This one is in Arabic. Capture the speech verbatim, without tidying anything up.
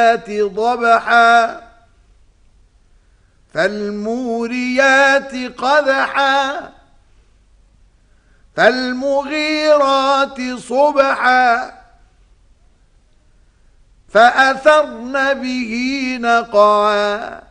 ضبحا فالموريات قدحا فالمغيرات صبحا فأثرن به نقعا